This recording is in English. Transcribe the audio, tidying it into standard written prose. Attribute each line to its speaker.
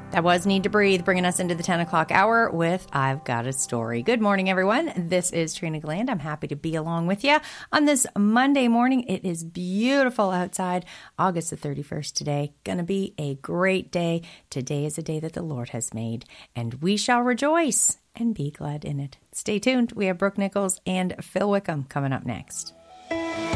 Speaker 1: That was Need to Breathe, bringing us into the 10 o'clock hour with I've Got a Story. Good morning, everyone. This is Trina Gland. I'm happy to be along with you on this Monday morning. It is beautiful outside, August the 31st today. Going to be a great day. Today is a day that the Lord has made, and we shall rejoice and be glad in it. Stay tuned. We have Brooke Nichols and Phil Wickham coming up next.